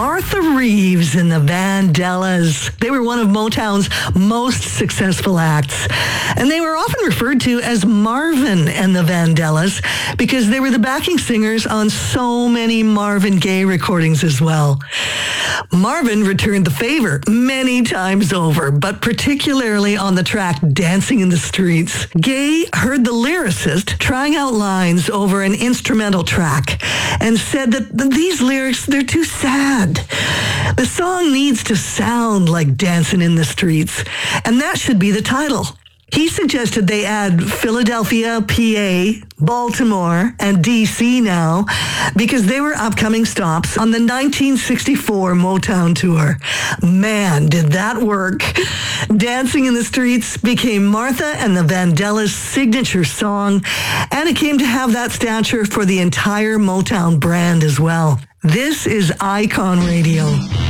Martha Reeves and the Vandellas. They were one of Motown's most successful acts. And they were often referred to as Marvin and the Vandellas because they were the backing singers on so many Marvin Gaye recordings as well. Marvin returned the favor many times over, but particularly on the track Dancing in the Streets. Gaye heard the lyricist trying out lines over an instrumental track and said that these lyrics, they're too sad. The song needs to sound like Dancing in the Streets, and that should be the title. He suggested they add Philadelphia, PA, Baltimore, and DC now because they were upcoming stops on the 1964 Motown tour. Man, did that work. Dancing in the Streets became Martha and the Vandellas' signature song, and it came to have that stature for the entire Motown brand as well. This is Icon Radio.